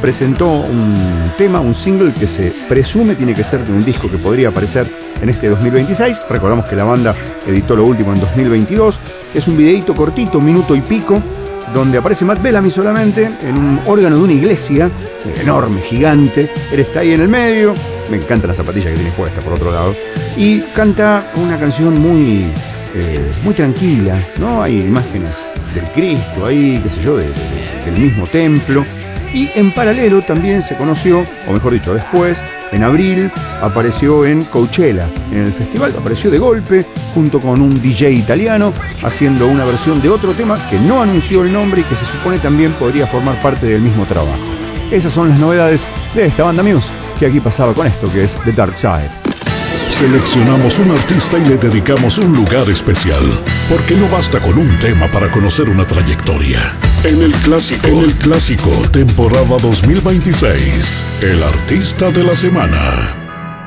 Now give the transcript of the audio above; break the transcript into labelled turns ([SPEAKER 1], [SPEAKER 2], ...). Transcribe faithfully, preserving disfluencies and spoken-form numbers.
[SPEAKER 1] presentó un tema, un single que se presume tiene que ser de un disco que podría aparecer en este dos mil veintiséis. Recordamos que la banda editó lo último en dos mil veintidós. Es un videíto cortito, un minuto y pico, donde aparece Matt Bellamy solamente en un órgano de una iglesia enorme, gigante. Él está ahí en el medio, me encanta la zapatilla que tiene puesta por otro lado, y canta una canción muy eh, muy tranquila, ¿no? Hay imágenes del Cristo ahí, qué sé yo, de, de, del mismo templo. Y en paralelo también se conoció, o mejor dicho después, en abril apareció en Coachella, en el festival, apareció de golpe junto con un D J italiano haciendo una versión de otro tema que no anunció el nombre y que se supone también podría formar parte del mismo trabajo. Esas son las novedades de esta banda Muse, que aquí pasaba con esto que es The Dark Side.
[SPEAKER 2] Seleccionamos un artista y le dedicamos un lugar especial, porque no basta con un tema para conocer una trayectoria. En el clásico, en el clásico, temporada dos mil veintiséis, el artista de la semana.